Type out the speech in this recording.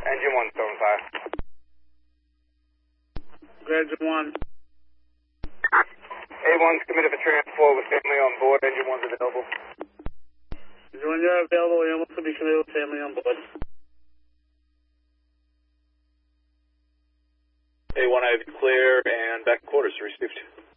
Engine 175. Engine 1. A1's committed for transport with family on board. Engine 1's available. Engine 1, you're available. Ambulance will be committed with family on board. A1, I have clear and back quarters received.